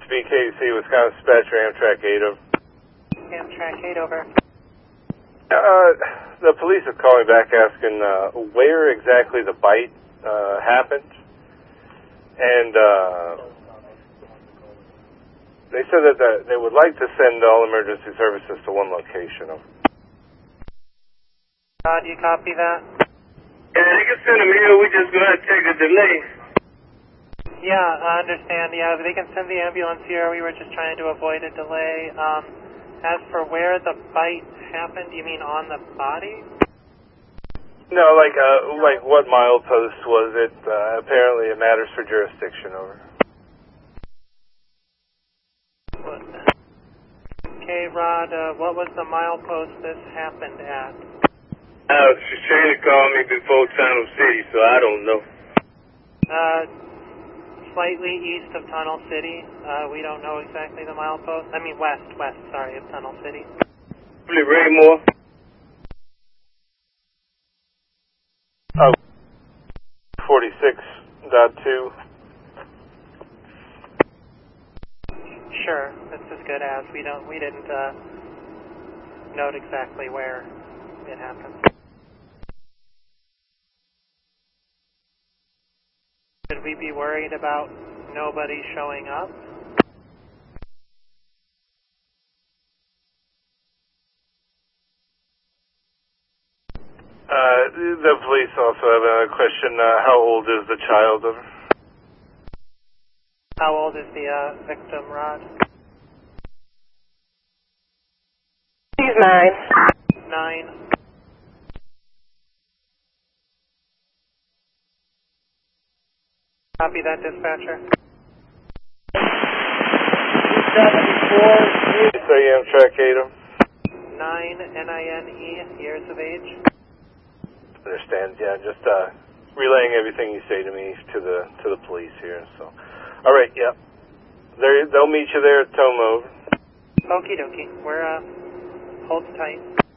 BKC, Wisconsin Dispatcher, Amtrak 8 over. Amtrak 8 over. The police are calling back asking where exactly the bite happened. And they said that they would like to send all emergency services to one location. Do you copy that? Yeah, you can send them here. We just going to take a delay. Yeah, I understand. Yeah, they can send the ambulance here. We were just trying to avoid a delay. As for where the bite happened, you mean on the body? No, like what milepost was it? Apparently it matters for jurisdiction, over. Okay, Rod, what was the milepost this happened at? She's trying to call me before Tunnel City, so I don't know. Slightly east of Tunnel City. We don't know exactly the milepost. I mean west, sorry, of Tunnel City. Raymore. Oh, 46.2. Sure, that's as good as. We didn't note exactly where it happened. Should we be worried about nobody showing up? The police also have a question. How old is the child? Over? How old is the victim, Rod? He's 9. 9. Copy that, dispatcher. 274. Say Amtrak 8. 9, NINE, years of age. Understand? Yeah, just relaying everything you say to me to the police here. So, all right, yeah, they'll meet you there at Tomo. Okie dokie. We're hold tight.